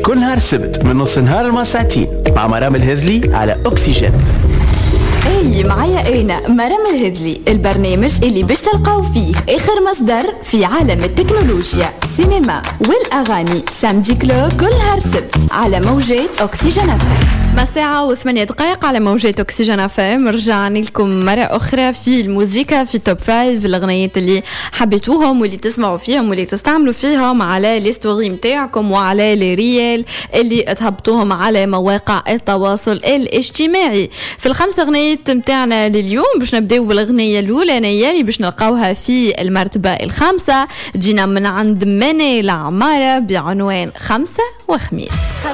كل نهار سبت من نص نهار لما ساعتين مع مرام الهذلي على أكسجين. اي معايا انا مرام الهذلي، البرنامج اللي باش تلقاو فيه اخر مصدر في عالم التكنولوجيا، السينما والاغاني. سامدي كلوب كل نهار سبت على موجات أكسجين FM. ساعة و8 دقائق على موجات أكسجين FM. رجعنا لكم مرة أخرى في الموسيقى، في توب 5 الأغنيات اللي حبيتوهم واللي تسمعوا فيهم واللي تستعملوا فيهم على ليستوري متاعكم وعلى الريال اللي تهبطوهم على مواقع التواصل الاجتماعي. في الخمس أغنيات متاعنا لليوم باش نبداو بالأغنية الأولانية اللي باش نلقاوها في المرتبة الخامسة. جينا من عند منى العمارة بعنوان 5 وخميس.